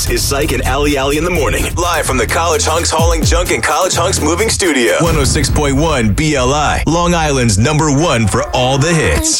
This is Psych and Ali in the morning, live from the College Hunks Hauling Junk and College Hunks Moving Studio. 106.1 BLI, Long Island's #1 for all the hits.